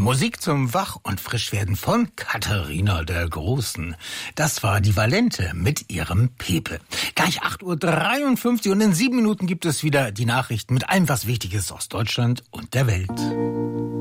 Musik zum Wach- und Frischwerden von Katharina der Großen. Das war die Valente mit ihrem Pepe. Gleich 8:53 Uhr und in 7 Minuten gibt es wieder die Nachrichten mit allem, was wichtig ist aus Deutschland und der Welt.